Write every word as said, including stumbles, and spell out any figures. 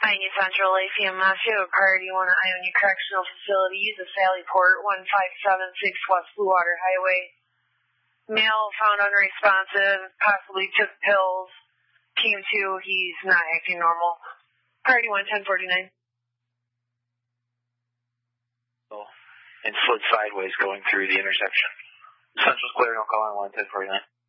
Pioneer Central, Lafium, Mafia, priority one at Ionia Correctional Facility. Use a Sally Port, one five seven six West Blue Water Highway. Male found unresponsive, possibly took pills. Came to, he's not acting normal. Priority one, ten forty-nine. And slid sideways going through the intersection. Central's clear, no call on one, ten forty-nine.